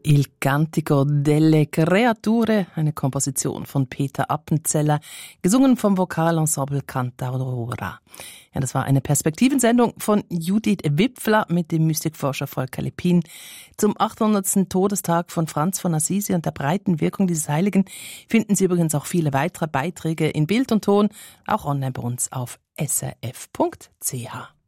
Il Cantico delle Creature, eine Komposition von Peter Appenzeller, gesungen vom Vokalensemble Cantaora. Ja, das war eine Perspektivensendung von Judith Wipfler mit dem Mystikforscher Volker Lepin zum 800. Todestag von Franz von Assisi und der breiten Wirkung dieses Heiligen. Finden Sie übrigens auch viele weitere Beiträge in Bild und Ton, auch online bei uns auf srf.ch.